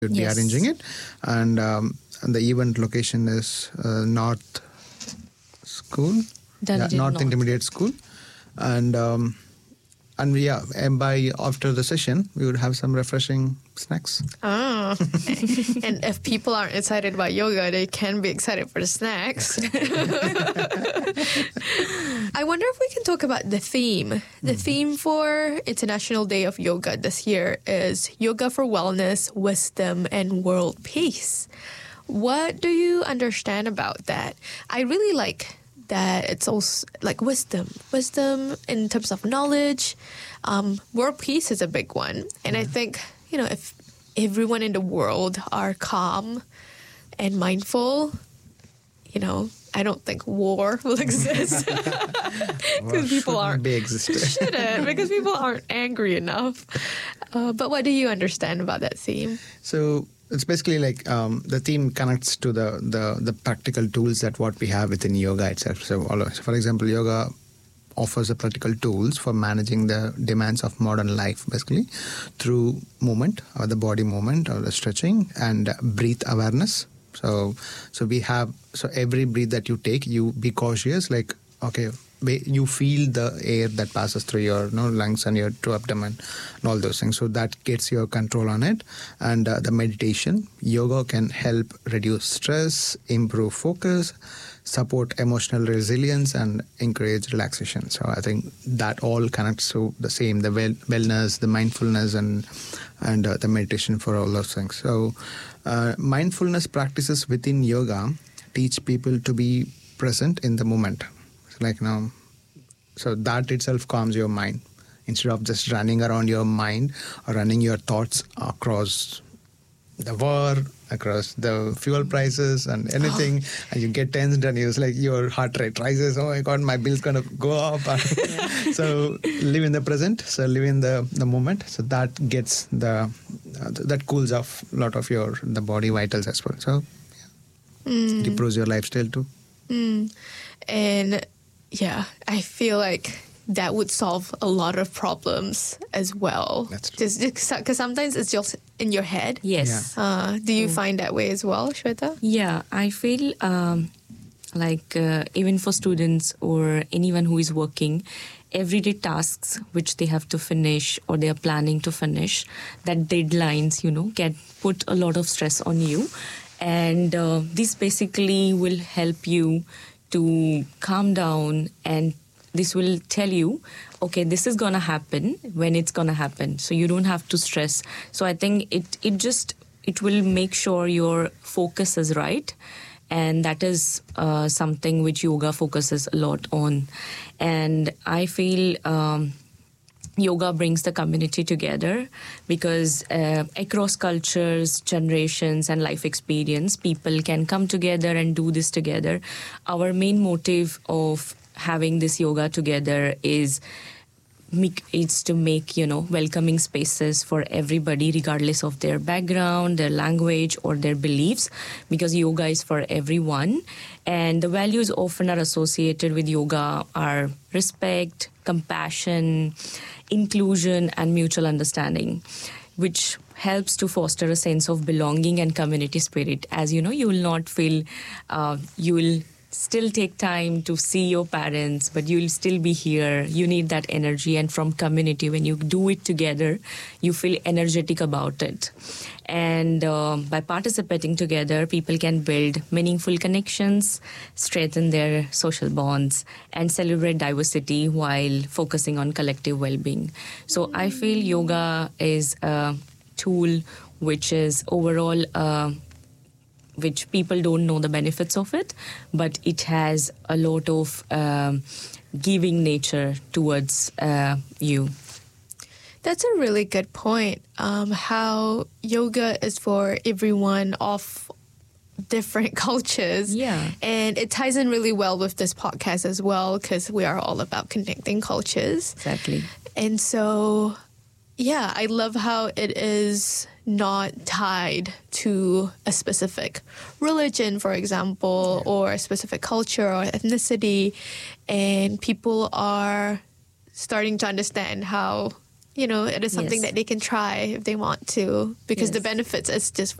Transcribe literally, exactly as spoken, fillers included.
would be Yes. arranging it. And, um, and the event location is uh, North School, yeah, Dunedin North North. Intermediate School. And um, and we, yeah, and by after the session, we would have some refreshing snacks. Ah. And if people aren't excited about yoga, they can be excited for the snacks. I wonder if we can talk about the theme. The theme for International Day of Yoga this year is Yoga for Wellness, Wisdom, and World Peace. What do you understand about that? I really like that it's also like wisdom. Wisdom in terms of knowledge. Um, world peace is a big one. And I think, you know, if everyone in the world are calm and mindful, you know, I don't think war will exist. Because people aren't be existed. shouldn't, because people aren't angry enough. Uh, but what do you understand about that theme? So it's basically like um, the theme connects to the, the the practical tools that what we have within yoga itself. So, all of- for example, yoga offers the practical tools for managing the demands of modern life, basically through movement or the body movement or the stretching and uh, breath awareness. So, so we have so every breath that you take, you be cautious. Like, okay, ba- you feel the air that passes through your you know, lungs and your true abdomen and all those things. So that gets your control on it. And uh, the meditation, yoga can help reduce stress, improve focus, support emotional resilience, and encourage relaxation. So I think that all connects to the same, the well, wellness, the mindfulness, and and uh, the meditation for all those things. So uh, mindfulness practices within yoga teach people to be present in the moment. It's like now, so that itself calms your mind instead of just running around your mind or running your thoughts across the war, across the fuel prices and anything, oh. and you get tensed and it's like your heart rate rises. Oh my God, my bill's gonna go up. Yeah. So live in the present. So live in the, the moment. So that gets the uh, that cools off a lot of your the body vitals as well. So yeah. mm. It improves your lifestyle too. Mm. And yeah, I feel like that would solve a lot of problems as well. That's true. Because sometimes it's just in your head. Yes. Yeah. Uh, do you Mm. find that way as well, Shweta? Yeah, I feel um, like uh, even for students or anyone who is working, everyday tasks which they have to finish or they are planning to finish, that deadlines, you know, can put a lot of stress on you. And uh, this basically will help you to calm down, and this will tell you, okay, this is going to happen when it's going to happen. So you don't have to stress. So I think it, it just, it will make sure your focus is right. And that is uh, something which yoga focuses a lot on. And I feel um, yoga brings the community together because uh, across cultures, generations, and life experience, people can come together and do this together. Our main motive of having this yoga together is make, it's to make, you know, welcoming spaces for everybody, regardless of their background, their language, or their beliefs, because yoga is for everyone. And the values often are associated with yoga are respect, compassion, inclusion, and mutual understanding, which helps to foster a sense of belonging and community spirit. As you know, you will not feel, uh, you will still take time to see your parents, but you'll still be here. You need that energy. And from community, when you do it together, you feel energetic about it. And uh, by participating together, people can build meaningful connections, strengthen their social bonds, and celebrate diversity while focusing on collective well-being. So I feel yoga is a tool which is overall uh, which people don't know the benefits of it, but it has a lot of um, giving nature towards uh, you. That's a really good point. Um, how yoga is for everyone of different cultures. Yeah. And it ties in really well with this podcast as well, because we are all about connecting cultures. Exactly. And so, yeah, I love how it is not tied to a specific religion, for example, yeah. or a specific culture or ethnicity. And people are starting to understand how you know, it is something Yes. that they can try if they want to, because the Yes. benefits is just